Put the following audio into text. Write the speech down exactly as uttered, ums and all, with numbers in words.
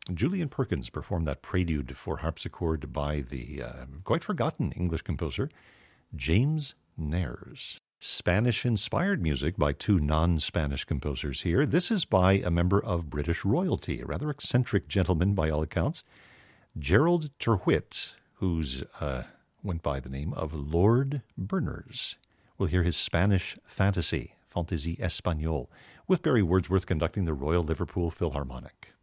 Julian Perkins performed that prelude for harpsichord by the uh, quite forgotten English composer James Nares. Spanish-inspired music by two non-Spanish composers here. This is by a member of British royalty, a rather eccentric gentleman by all accounts, Gerald Terwhitt, who's uh, went by the name of Lord Berners. We'll hear his Spanish fantasy, Fantaisie Espagnole, with Barry Wordsworth conducting the Royal Liverpool Philharmonic.